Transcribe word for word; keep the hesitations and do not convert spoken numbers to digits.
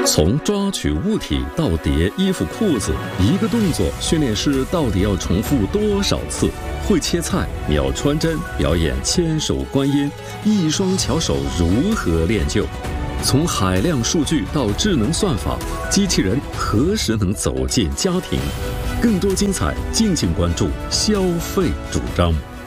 从抓取物体到叠衣服裤子，一个动作训练师到底要重复多少次？会切菜、秒穿针，表演千手观音，一双巧手如何练就？从海量数据到智能算法，机器人何时能走进家庭？更多精彩，敬请关注消费主张。